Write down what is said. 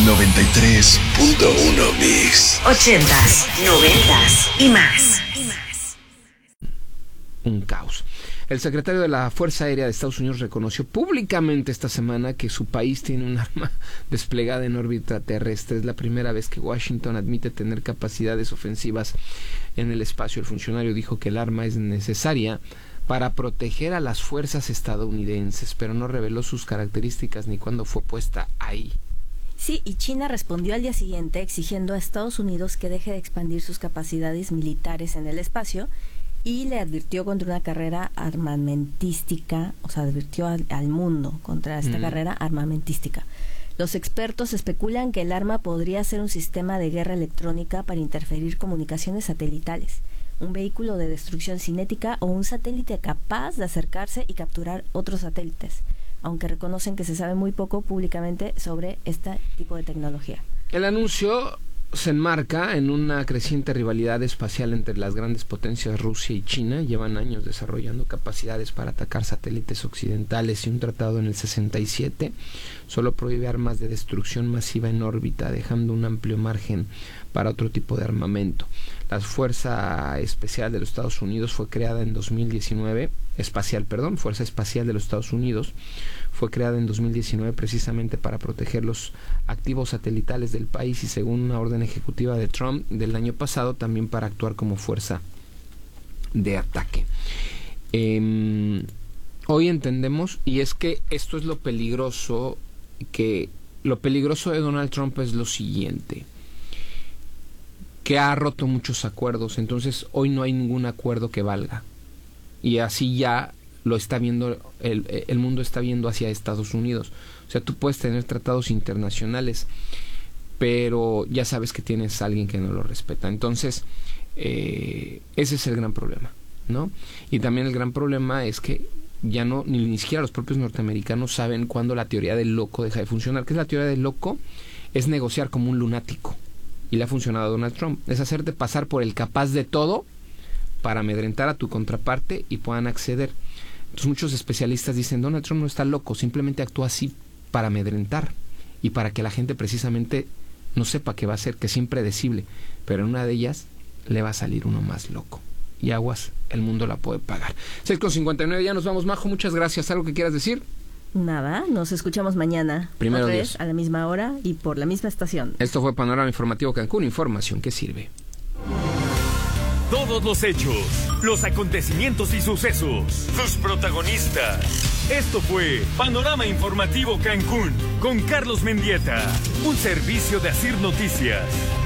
93.1 Mix. 80s, 90s y más. Un caos. El secretario de la Fuerza Aérea de Estados Unidos reconoció públicamente esta semana que su país tiene un arma desplegada en órbita terrestre. Es la primera vez que Washington admite tener capacidades ofensivas en el espacio. El funcionario dijo que el arma es necesaria para proteger a las fuerzas estadounidenses, pero no reveló sus características ni cuándo fue puesta ahí. Sí, y China respondió al día siguiente exigiendo a Estados Unidos que deje de expandir sus capacidades militares en el espacio y le advirtió contra una carrera armamentística, o sea, advirtió al mundo contra esta carrera armamentística. Los expertos especulan que el arma podría ser un sistema de guerra electrónica para interferir comunicaciones satelitales, un vehículo de destrucción cinética o un satélite capaz de acercarse y capturar otros satélites, aunque reconocen que se sabe muy poco públicamente sobre este tipo de tecnología. El anuncio se enmarca en una creciente rivalidad espacial entre las grandes potencias Rusia y China. Llevan años desarrollando capacidades para atacar satélites occidentales y un tratado en el 67 solo prohíbe armas de destrucción masiva en órbita, dejando un amplio margen para otro tipo de armamento. La Fuerza Especial de los Estados Unidos fue creada en 2019, Fuerza Espacial de los Estados Unidos fue creada en 2019 precisamente para proteger los activos satelitales del país y, según una orden ejecutiva de Trump del año pasado, también para actuar como fuerza de ataque. Hoy entendemos, y es que esto es lo peligroso de Donald Trump es lo siguiente, que ha roto muchos acuerdos. Entonces hoy no hay ningún acuerdo que valga, y así ya lo está viendo, el mundo está viendo hacia Estados Unidos. O sea, tú puedes tener tratados internacionales, pero ya sabes que tienes a alguien que no lo respeta. Entonces ese es el gran problema, ¿no? Y también el gran problema es que ya no, ni siquiera los propios norteamericanos saben cuándo la teoría del loco deja de funcionar. ¿Qué es la teoría del loco? Es negociar como un lunático, y le ha funcionado a Donald Trump. Es hacerte pasar por el capaz de todo para amedrentar a tu contraparte y puedan acceder. Entonces muchos especialistas dicen, Donald Trump no está loco, simplemente actúa así para amedrentar y para que la gente precisamente no sepa qué va a hacer, que es impredecible, pero en una de ellas le va a salir uno más loco. Y aguas, el mundo la puede pagar. 6:59, ya nos vamos, Majo, muchas gracias. ¿Algo que quieras decir? Nada, nos escuchamos mañana. Primero otra Dios. vez, a la misma hora y por la misma estación. Esto fue Panorama Informativo Cancún, información que sirve. Todos los hechos, los acontecimientos y sucesos, sus protagonistas. Esto fue Panorama Informativo Cancún con Carlos Mendieta, un servicio de Asir Noticias.